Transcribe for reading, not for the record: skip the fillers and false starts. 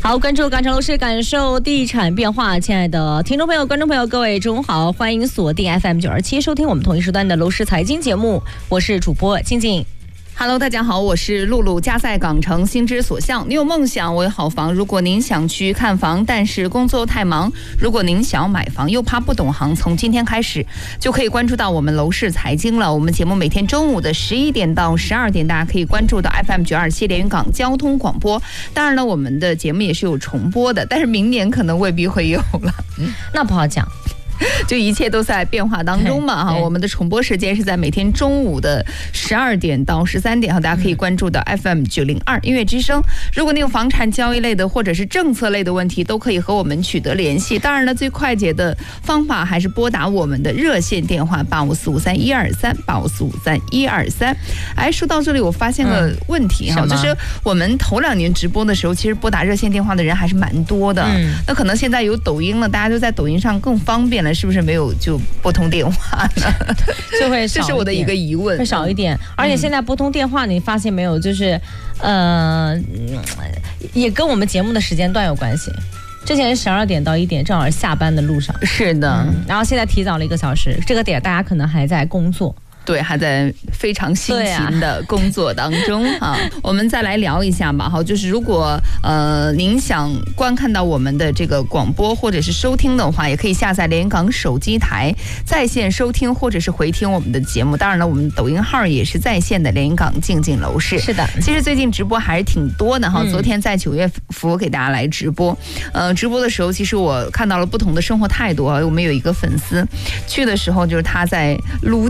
好，关注港城楼市，感受地产变化。亲爱的听众朋友、观众朋友，各位中午好，欢迎锁定 FM927，收听我们同一时段的楼市财经节目，我是主播静静。 Hello， 大家好，我是露露。家在港城，心之所向。你有梦想，我有好房。如果您想去看房，但是工作太忙；如果您想要买房，又怕不懂行，从今天开始就可以关注到我们楼市财经了。我们节目每天中午的11点到12点，大家可以关注到 FM927连云港交通广播。当然了，我们的节目也是有重播的，但是明年可能未必会有了。 那不好讲。 就一切都在变化当中嘛哈，我们的重播时间是在每天中午的12点到13点哈，大家可以关注到 FM902音乐之声。如果你有房产交易类的或者是政策类的问题，都可以和我们取得联系。当然了，最快捷的方法还是拨打我们的热线电话8545312385453123。哎，说到这里，我发现个问题哈，就是我们头2年直播的时候，其实拨打热线电话的人还是蛮多的。那可能现在有抖音了，大家就在抖音上更方便了。是不是没有就拨通电话呢？ 就会少， 这是我的一个疑问， 会少一点。而且现在拨通电话，你发现没有，就是也跟我们节目的时间段有关系。之前12点到1点，正好下班的路上。 是的， 然后现在提早了1个小时，这个点大家可能还在工作。 对，还在非常辛勤的工作当中啊。我们再来聊一下吧，好，就是如果您想观看到我们的这个广播或者是收听的话，也可以下载连云港手机台在线收听或者是回听我们的节目。当然了，我们抖音号也是在线的连云港静静楼市。 是的， 其实最近直播还是挺多的哈。昨天在9月福给大家来直播，直播的时候，其实我看到了不同的生活态度啊。我们有一个粉丝去的时候，就是他在撸